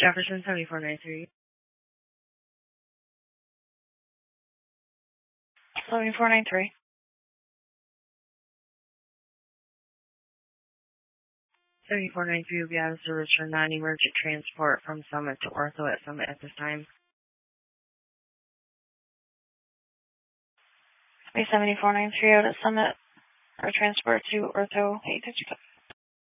Jefferson 7493. 7493. 7493 will be out of service for non-emergent transport from Summit to Ortho at Summit at this time. 7493 out at Summit, or transport to Ortho. Hey, did you